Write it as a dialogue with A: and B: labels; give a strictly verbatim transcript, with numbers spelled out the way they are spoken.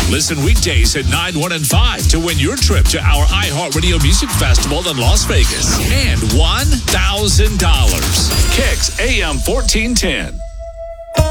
A: Listen weekdays at nine, one, and five to win your trip to our iHeartRadio Music Festival in Las Vegas and one thousand dollars. Kicks A M fourteen ten.